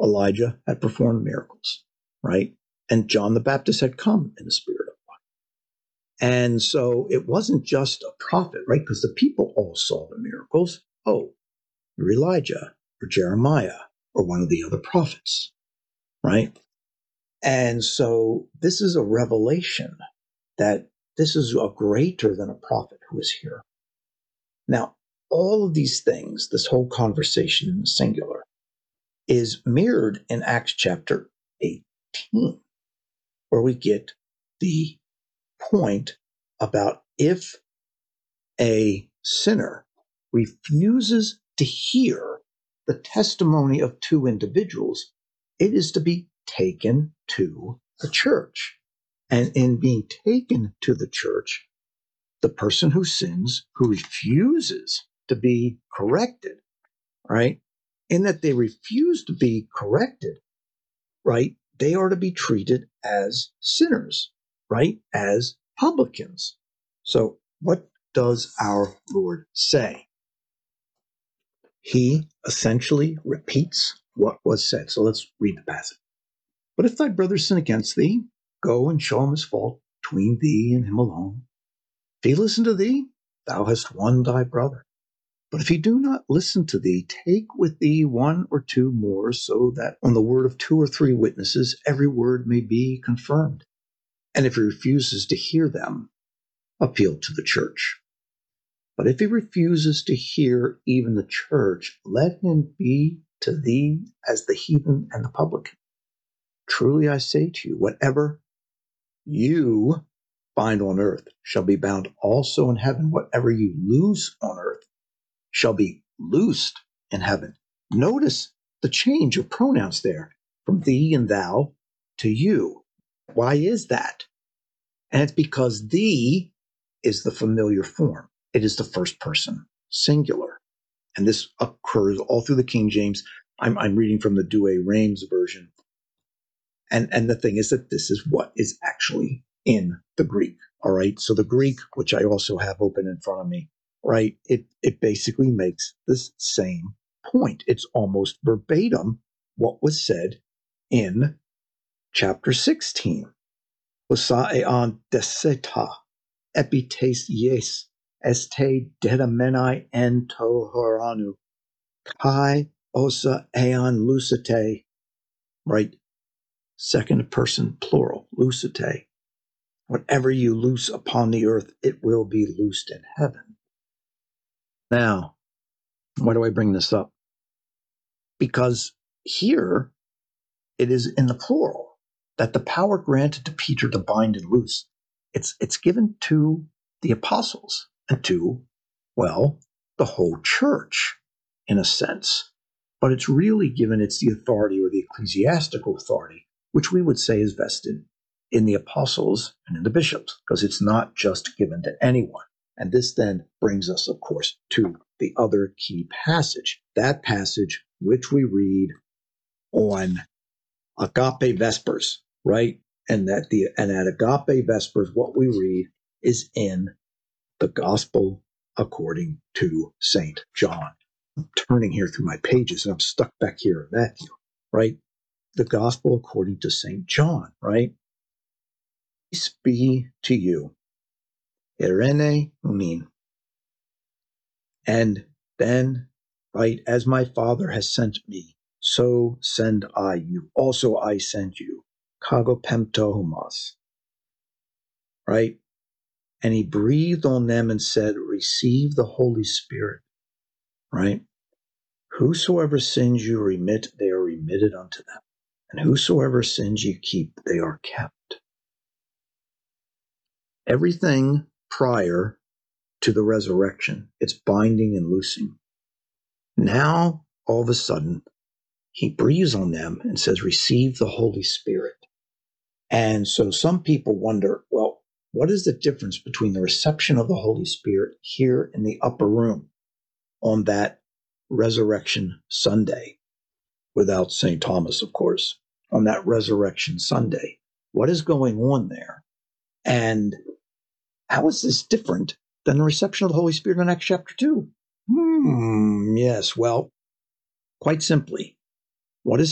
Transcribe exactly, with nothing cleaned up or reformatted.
Elijah had performed miracles, right? And John the Baptist had come in the spirit of life. And so it wasn't just a prophet, right? Because the people all saw the miracles. Oh, you're Elijah or Jeremiah or one of the other prophets, right? And so this is a revelation that this is a greater than a prophet who is here. Now, all of these things, this whole conversation in the singular, is mirrored in Acts chapter eighteen, where we get the point about if a sinner refuses to hear the testimony of two individuals, it is to be taken to the church. And in being taken to the church, the person who sins, who refuses to be corrected, right? In that they refuse to be corrected, right? They are to be treated as sinners, right? As publicans. So what does our Lord say? He essentially repeats what was said. So let's read the passage. But if thy brother sin against thee, go and show him his fault between thee and him alone. If he listen to thee, thou hast won thy brother. But if he do not listen to thee, take with thee one or two more, so that on the word of two or three witnesses every word may be confirmed. And if he refuses to hear them, appeal to the church. But if he refuses to hear even the church, let him be to thee as the heathen and the publican. Truly I say to you, whatever you bind on earth shall be bound also in heaven. Whatever you loose on earth shall be loosed in heaven. Notice the change of pronouns there from thee and thou to you. Why is that? And it's because thee is the familiar form. It is the first person singular. And this occurs all through the King James. I'm, I'm reading from the Douay-Rheims version. And, and the thing is that this is what is actually in the Greek. All right. So the Greek, which I also have open in front of me, right, it, it basically makes this same point. It's almost verbatim what was said in chapter sixteen. Osaeon deseta epites yes este dedamenai en tohoranu kai osa eon lucite, right? Second person plural, lucite. Whatever you loose upon the earth, it will be loosed in heaven. Now, why do I bring this up? Because here it is in the plural that the power granted to Peter to bind and loose, it's, it's given to the apostles and to, well, the whole church in a sense. But it's really given, it's the authority or the ecclesiastical authority, which we would say is vested in the apostles and in the bishops, because it's not just given to anyone. And this then brings us, of course, to the other key passage, that passage which we read on Agape Vespers, right? And that the and at Agape Vespers, what we read is in the Gospel according to Saint John. I'm turning here through my pages, and I'm stuck back here in Matthew, right? The Gospel according to Saint John, right? Peace be to you. Irene unin. And then, right, as my Father has sent me, so send I you. Also I send you. Kagopemto homos. Right? And he breathed on them and said, receive the Holy Spirit. Right? Whosoever sins you remit, they are remitted unto them. And whosoever sins you keep, they are kept. Everything prior to the resurrection, it's binding and loosing. Now, all of a sudden, he breathes on them and says, receive the Holy Spirit. And so some people wonder, well, what is the difference between the reception of the Holy Spirit here in the upper room on that Resurrection Sunday, without Saint Thomas, of course, on that Resurrection Sunday? What is going on there? And how is this different than the reception of the Holy Spirit in Acts chapter two? Hmm, yes, well, quite simply, what is